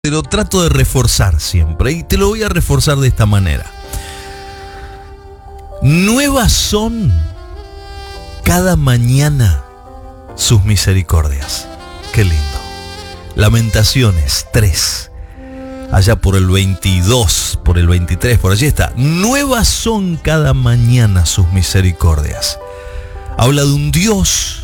Te lo trato de reforzar siempre y te lo voy a reforzar de esta manera. Nuevas son cada mañana sus misericordias. Qué lindo. Lamentaciones 3. Allá por el 22, por el 23, por allí está. Nuevas son cada mañana sus misericordias. Habla de un Dios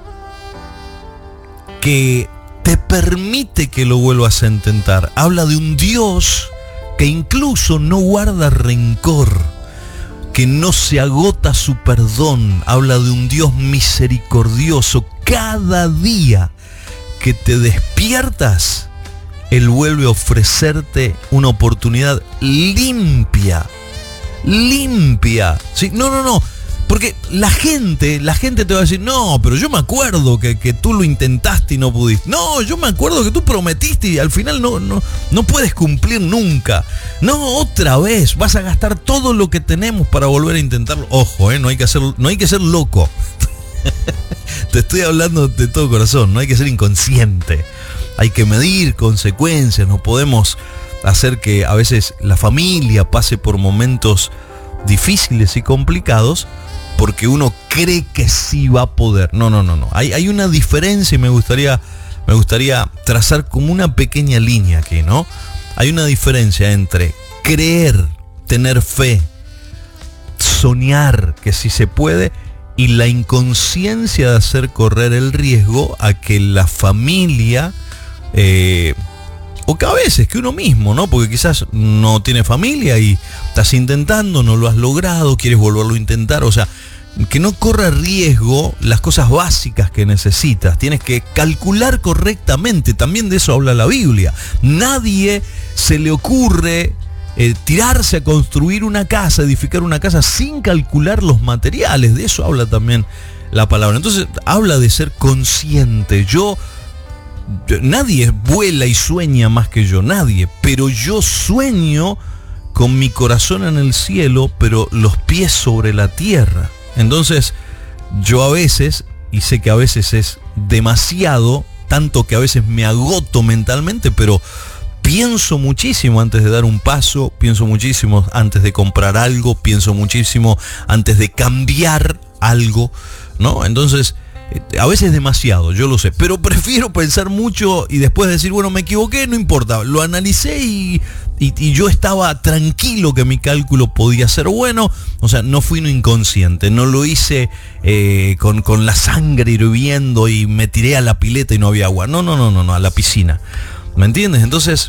que te permite que lo vuelvas a intentar. Habla de un Dios que incluso no guarda rencor, que no se agota su perdón. Habla de un Dios misericordioso. Cada día que te despiertas, Él vuelve a ofrecerte una oportunidad limpia. Limpia. ¿Sí? No. Porque la gente te va a decir, no, pero yo me acuerdo que tú lo intentaste y no pudiste. No, yo me acuerdo que tú prometiste y al final no puedes cumplir nunca. No, otra vez, vas a gastar todo lo que tenemos para volver a intentarlo. Ojo, no hay que ser loco. Te estoy hablando de todo corazón, no hay que ser inconsciente. Hay que medir consecuencias, no podemos hacer que a veces la familia pase por momentos difíciles y complicados porque uno cree que sí va a poder. No. Hay una diferencia y me gustaría trazar como una pequeña línea aquí, ¿no? Hay una diferencia entre creer, tener fe, soñar que sí se puede y la inconsciencia de hacer correr el riesgo a que la familia o que a veces que uno mismo, ¿no? Porque quizás no tiene familia y estás intentando, no lo has logrado, quieres volverlo a intentar, o sea, que no corra riesgo las cosas básicas que necesitas. Tienes que calcular correctamente, también de eso habla la Biblia. Nadie se le ocurre tirarse a construir una casa, edificar una casa sin calcular los materiales. De eso habla también la palabra. Entonces habla de ser consciente. Nadie vuela y sueña más que yo, nadie, pero yo sueño con mi corazón en el cielo, pero los pies sobre la tierra. Entonces, yo a veces, y sé que a veces es demasiado, tanto que a veces me agoto mentalmente, pero pienso muchísimo antes de dar un paso, pienso muchísimo antes de comprar algo, pienso muchísimo antes de cambiar algo, ¿no? Entonces, a veces demasiado, yo lo sé, pero prefiero pensar mucho y después decir, bueno, me equivoqué, no importa, lo analicé y yo estaba tranquilo que mi cálculo podía ser bueno, o sea, no fui inconsciente, no lo hice con la sangre hirviendo y me tiré a la pileta y no había agua, no, a la piscina, ¿me entiendes? Entonces,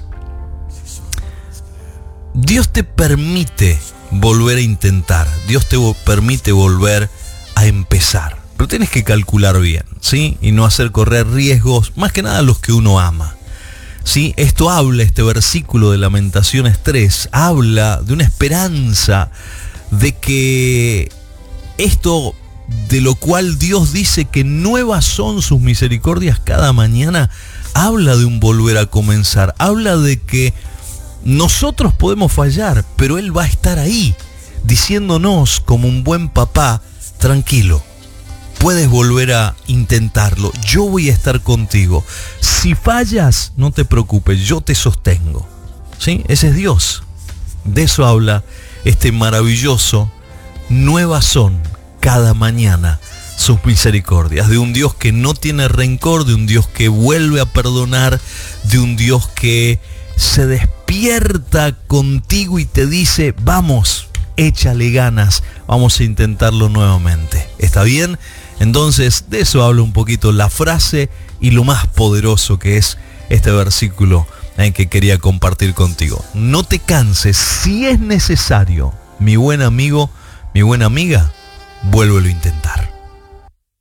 Dios te permite volver a intentar, Dios te permite volver a empezar. Pero tienes que calcular bien, ¿sí? Y no hacer correr riesgos, más que nada los que uno ama, ¿sí? Esto habla, este versículo de Lamentaciones 3, habla de una esperanza de que esto de lo cual Dios dice que nuevas son sus misericordias cada mañana, habla de un volver a comenzar, habla de que nosotros podemos fallar, pero Él va a estar ahí, diciéndonos como un buen papá, tranquilo. Puedes volver a intentarlo. Yo voy a estar contigo. Si fallas, no te preocupes, yo te sostengo. ¿Sí? Ese es Dios. De eso habla este maravilloso nuevas son cada mañana sus misericordias. De un Dios que no tiene rencor, de un Dios que vuelve a perdonar, de un Dios que se despierta contigo y te dice, vamos, échale ganas, vamos a intentarlo nuevamente. ¿Está bien? Entonces, de eso habla un poquito la frase y lo más poderoso que es este versículo en que quería compartir contigo. No te canses, si es necesario, mi buen amigo, mi buena amiga, vuélvelo a intentar.